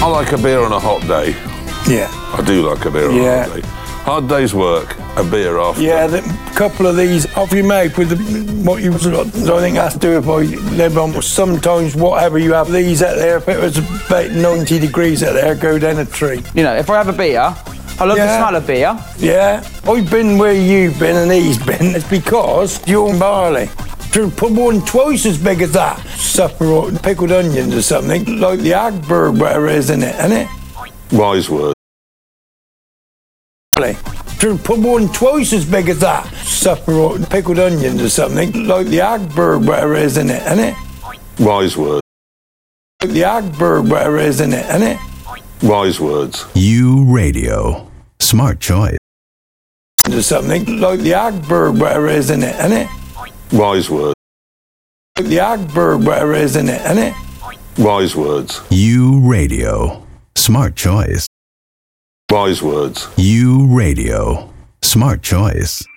I like a beer on a hot day. Yeah. I do like a beer on a hot day. Hard day's work, a beer after. Yeah, a couple of these off you make with what you... I think that's to do if I live on. Sometimes whatever you have, these out there, if it was about 90 degrees out there, go down a tree. You know, if I have a beer, I love the smell of beer. Yeah. I've been where you've been and he's been. It's because you're barley. To put one twice as big as that. Supper or pickled onions or something, like the Agberg, whatever it is in it, isn't it? Wise word. To put one twice as big as that. Supper or pickled onions or something, like the Agberg, whatever it is in it, isn't it? Wise word. Like the Agberg, whatever it is in it, isn't it? Wise words. U Radio. Smart choice. Or something, like the Agberg, whatever it is in it, isn't it? Wise words. Like the Agberg, whatever it is in it, isn't it? Wise words. U Radio. Smart choice. Wise words. U Radio. Smart choice.